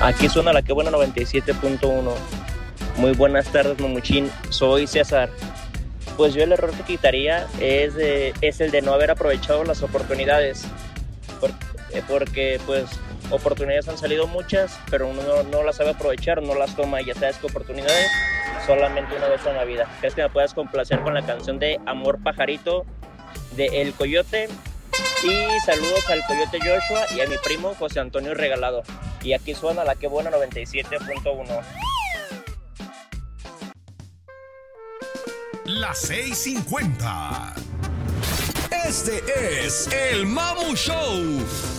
Aquí suena la que buena 97.1. Muy buenas tardes, Mamuchín. Soy César. Pues yo el error que quitaría es el de no haber aprovechado las oportunidades. Porque pues oportunidades han salido muchas, pero uno no las sabe aprovechar, no las toma. Ya sabes que oportunidades solamente una vez en la vida. ¿Crees que me puedas complacer con la canción de Amor Pajarito de El Coyote? Y saludos al Coyote Joshua y a mi primo José Antonio Regalado. Y aquí suena la que buena 97.1. Las 6:50. Este es el Mamu Show.